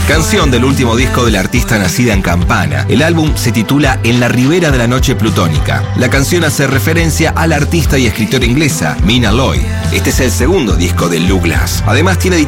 Canción del último disco de la artista nacida en Campana. El álbum se titula En la ribera de la noche plutónica. La canción hace referencia a la artista y escritora inglesa Mina Loy. Este es el segundo disco de Lou Glass. Además tiene